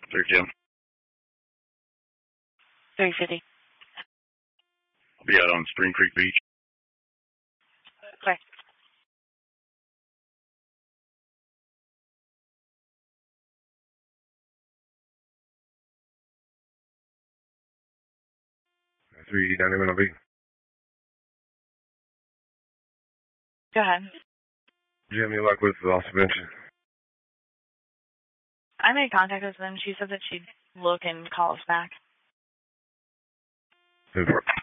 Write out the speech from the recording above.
310. 350. I'll be out on Spring Creek Beach. Okay. $380 down MLB. Go ahead. Do you have any luck with the loss prevention? I made contact with them. She said that she'd look and call us back. Good work.